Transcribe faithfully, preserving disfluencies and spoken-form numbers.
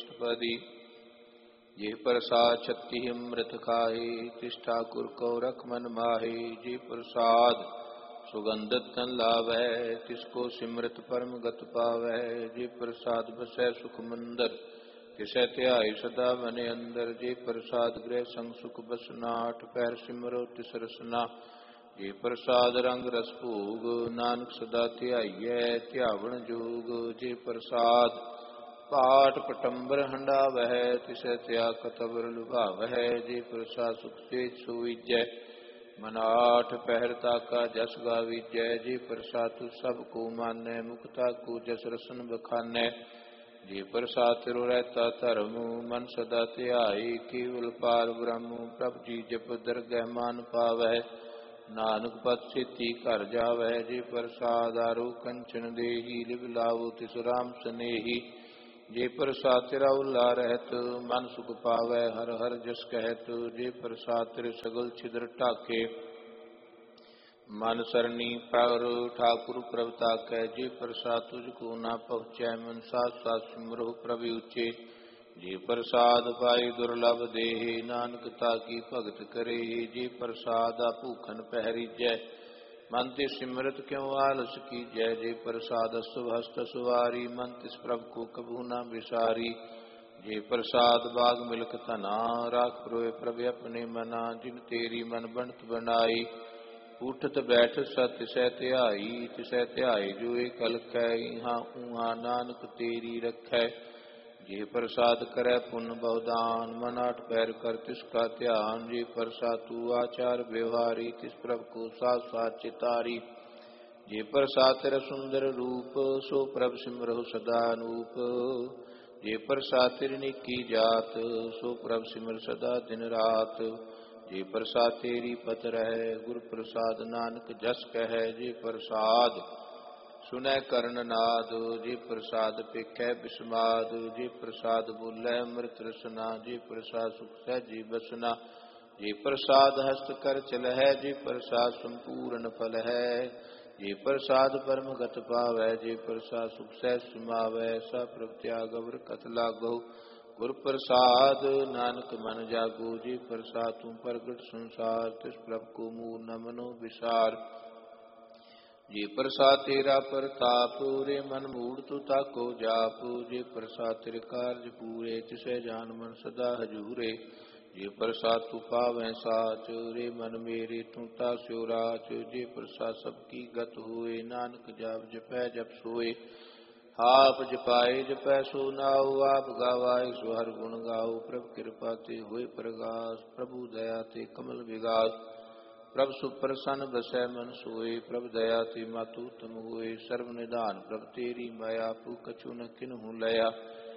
अष्टपदी। जे प्रसाद छत्ती अमृत खाए, तिस ठाकुर को रख मन माहे। जे प्रसाद सुगंधत तन लावै, तिसको सिमरत परम गत पावै। जे प्रसाद बसै सुख मंदर, तिसै ध्याय सदा मन अंदर। जे प्रसाद गृह संग सुख बसना, अठ पैर सिमरो तिस रसना। जे प्रसाद रंग रस भोग, नानक सदा ध्याइयै ध्यावण जोग। जे प्रसाद पाठ पटंबर हंडावै, तिसै त्याग कतबर लुभावै। जे प्रसाद सुख तेज सुविजै, मन आठ पहर ताका जस गाविजै। जे प्रसाद तु सब को मानै, मुक्ता को जस रसन बखानै। जे प्रसाद तिरो रहता धर्म, मन सदा ध्याई केवल पार ब्रह्म। प्रभु जी जप दरगह मान पावै, नानक पद सेती घर जावै। जे प्रसाद आरो कंचन देही, लिव लावो तिस राम सनेही। जे प्रसाद तिरा उल्ला रहत, मन सुख पावै हर हर जस कहत। जे प्रसाद तिरे सगल छिद्र ढाके, मन सरनी पर ठाकुर प्रभ ताकै। जे प्रसाद तुझको ना पहुँचै, मन साथ साथ सिमरो प्रभु उचे। जे प्रसाद पाई दुर्लभ देहि, नानक ताकी भगत करे। जे प्रसाद भूखन पहरीजै, मन तिस सिमरत क्यों आलस कीजै। जे प्रसाद अस्तु हस्त सुवारी, मन तिस प्रभु को कबू न बिसारी। जे प्रसाद बाग मिलक धना, राख रोए प्रभु अपने मना। जिन तेरी मन बनत बनाई, उठत बैठत सत तिसै ध्याई। तिसै ध्याई जो एक अलखै, इहाँ उहाँ नानक तेरी रखै। जे प्रसाद करै पुण्य बहुदान, मन आठ पैर कर तिसका ध्यान। जे प्रसाद तू आचार व्यवहारी, तिस प्रभु को साथ साथ चितारी। जे प्रसाद तेरा सुंदर रूप, सो प्रभु सिमरहु सदा अनूप। जे प्रसाद तेरी निकी जात, सो प्रभु सिमर सदा दिन रात। जे प्रसाद तेरी पत रहै, गुर प्रसाद नानक जस कहै। जे प्रसाद सुनै करण नाद, जे प्रसाद पेखै बिस्माद। जे प्रसाद बोलै अमृत रसना, जे प्रसाद सुख सहजी बसना। जे प्रसाद हस्त कर चलहै, जे प्रसाद संपूर्ण फल है। जे प्रसाद परम गत पावै, जे प्रसाद सुख सहज समावै। सा प्रभ त्याग अवर कत लागहु, गुर प्रसाद नानक मन जागो। जे प्रसाद तू प्रगट संसार, तिस प्रभ को मूल न मनो विसार। जे प्रसाद तेरा प्रताप, रे मन मूढ़ तू ताको जाप। जे प्रसाद तेरे कार्य पूरे, तिसै जान मन सदा हजूरे। जे प्रसाद तू पावै साच, रे मन मेरे तू तास्यो राच। जे प्रसाद सबकी गत होए, नानक जाप जपै जप सोए। आप जपाए जपै सो नाओ, आप गावाए सो हर गुण गाओ। प्रभु कृपा ते होए प्रगास, प्रभु दया ते कमल विगास। प्रभु सुप्रसन्न बसै मन सोए, प्रभु दया ते मातु उत्तम होए। सर्व निधान प्रभु तेरी माया, पू कछु न किन्हु लया।